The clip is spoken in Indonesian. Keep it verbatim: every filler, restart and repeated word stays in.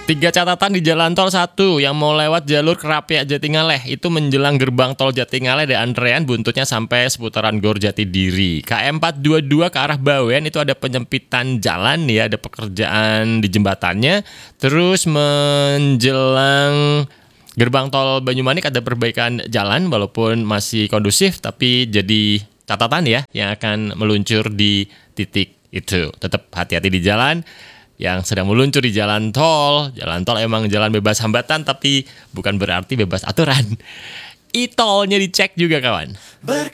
Tiga catatan di jalan tol. Satu, yang mau lewat jalur Kerapia Jatingaleh itu menjelang gerbang tol Jatingaleh ada antrean buntutnya sampai seputaran Gor Jatidiri. K M empat dua dua ke arah Bawen itu ada penyempitan jalan ya, ada pekerjaan di jembatannya. Terus menjelang gerbang tol Banyumanik ada perbaikan jalan walaupun masih kondusif, tapi jadi catatan ya yang akan meluncur di titik itu. Tetap hati-hati di jalan yang sedang meluncur di jalan tol. Jalan tol emang jalan bebas hambatan, tapi bukan berarti bebas aturan. E-tolnya dicek juga kawan.